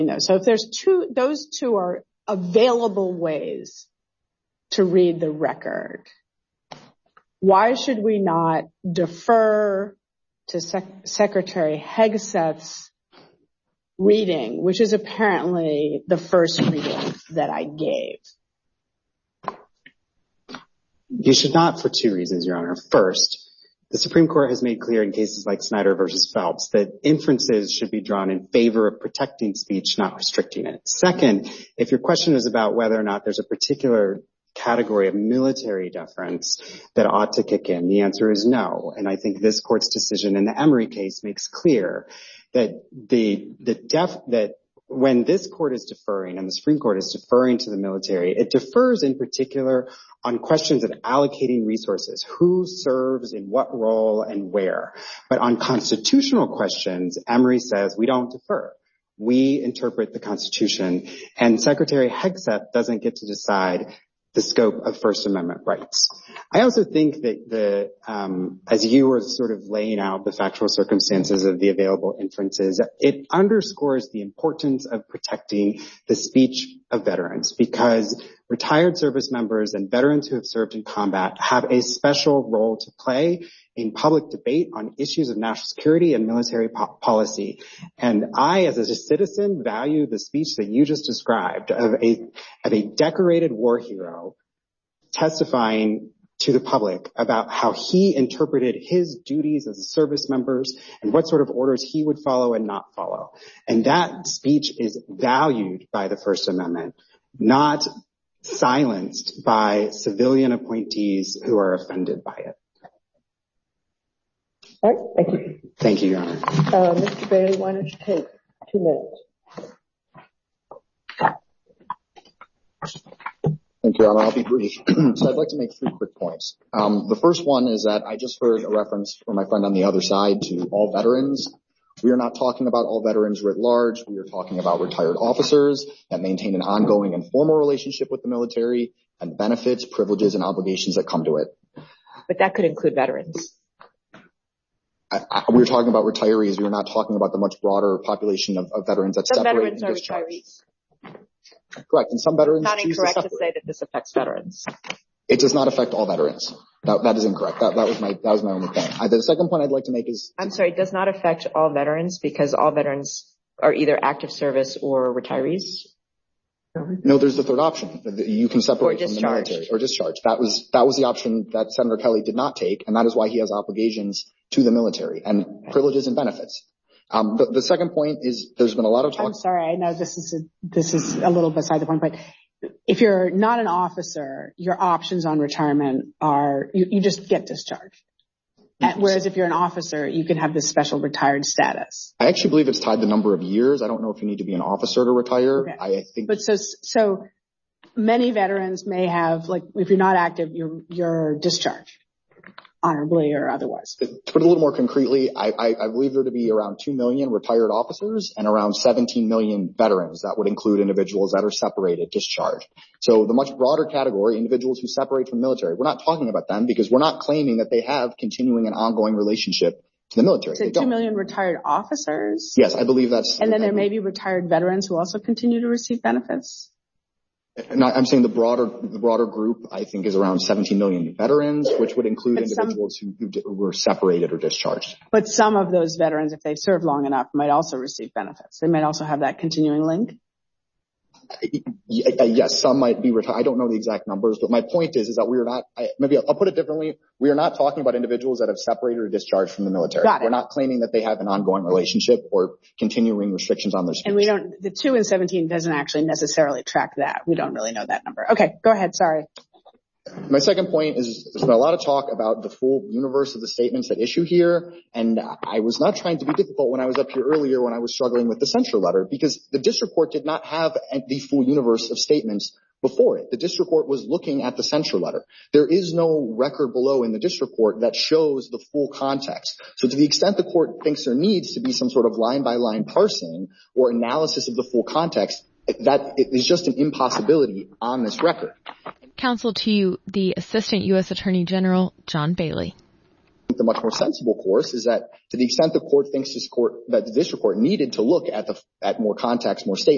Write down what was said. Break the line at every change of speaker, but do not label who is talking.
So if those two are available ways to read the record, why should we not defer to Secretary Hegseth's reading, which is apparently the first reading that I gave?
You should not, for two reasons, Your Honor. First, the Supreme Court has made clear in cases like Snyder versus Phelps that inferences should be drawn in favor of protecting speech, not restricting it. Second, if your question is about whether or not there's a particular category of military deference that ought to kick in, the answer is no. And I think this court's decision in the Emory case makes clear that that when this court is deferring and the Supreme Court is deferring to the military, it defers in particular on questions of allocating resources, who serves in what role and where. But on constitutional questions, Emory says we don't defer. We interpret the Constitution, and Secretary Hegseth doesn't get to decide the scope of First Amendment rights. I also think that as you were sort of laying out the factual circumstances of the available inferences, it underscores the importance of protecting the speech of veterans, because retired service members and veterans who have served in combat have a special role to play in public debate on issues of national security and military policy. And I, as a citizen, value the speech that you just described of a decorated war hero testifying to the public about how he interpreted his duties as a service members and what sort of orders he would follow and not follow. And that speech is valued by the First Amendment, not silenced by civilian appointees who are offended by it.
All right, thank you.
Thank you, Your Honor.
Mr. Bailey, why don't you take 2 minutes?
Thank you, Your Honor. I'll be brief. So I'd like to make 3 quick points. The first one is that I just heard a reference from my friend on the other side to all veterans. We are not talking about all veterans writ large. We are talking about retired officers that maintain an ongoing and formal relationship with the military and benefits, privileges, and obligations that come to it.
But that could include veterans.
We're talking about retirees. We're not talking about the much broader population of veterans that
some
separate
veterans are retirees.
Correct. And some veterans
not incorrect to say that this affects veterans.
It does not affect all veterans. That is incorrect. That was my only point. The second point I'd like to make is...
I'm sorry, it does not affect all veterans because all veterans are either active service or retirees?
No, there's the third option. You can separate from the military or discharge. That was the option that Senator Kelly did not take, and that is why he has obligations to the military and privileges and benefits. The second point is there's been a lot of talk...
I'm sorry, I know this is a little beside the point, but if you're not an officer, your options on retirement are you just get discharged. Whereas if you're an officer, you can have this special retired status.
I actually believe it's tied the number of years. I don't know if you need to be an officer to retire.
Okay.
I think.
But so many veterans may have, like, if you're not active, you're discharged, honorably or otherwise.
To put it a little more concretely, I believe there to be around 2 million retired officers and around 17 million veterans. That would include individuals that are separated, discharged. So the much broader category, individuals who separate from the military, we're not talking about them because we're not claiming that they have continuing and ongoing relationship to the military.
So 2 million retired officers?
Yes, I believe that's...
And then there may be retired veterans who also continue to receive benefits?
No, I'm saying the broader group, I think, is around 17 million veterans, which would include individuals who were separated or discharged.
But some of those veterans, if they serve long enough, might also receive benefits. They might also have that continuing link?
Yes, some might be retired. I don't know the exact numbers, but my point is that we're not, maybe I'll put it differently. We are not talking about individuals that have separated or discharged from the military.
Got it.
We're not claiming that they have an ongoing relationship or continuing restrictions on their speech.
And the 2 and 17 doesn't actually necessarily track that. We don't really know that number. Okay, go ahead. Sorry.
My second point is there's been a lot of talk about the full universe of the statements at issue here, and I was not trying to be difficult when I was up here earlier when I was struggling with the censure letter, because the district court did not have the full universe of statements before it. The district court was looking at the censure letter. There is no record below in the district court that shows the full context. So to the extent the court thinks there needs to be some sort of line-by-line parsing or analysis of the full context, that is just an impossibility on this record.
Counsel to you, the Assistant U.S. Attorney General, John Bailey.
The much more sensible course is that to the extent the court thinks that the district court needed to look at more context, more statements,